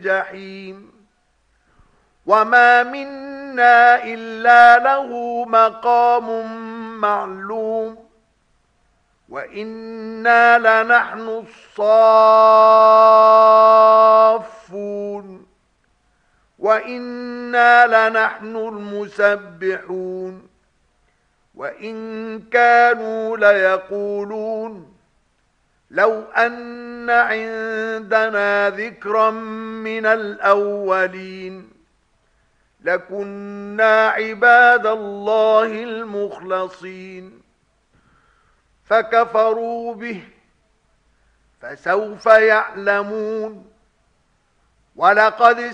الجحيم وما منا إلا له مقام معلوم وإنا لنحن الصافون وإنا لنحن المسبحون وإن كانوا ليقولون لو أن عندنا ذكرا من الأولين لكنا عباد الله المخلصين فكفروا به فسوف يعلمون ولقد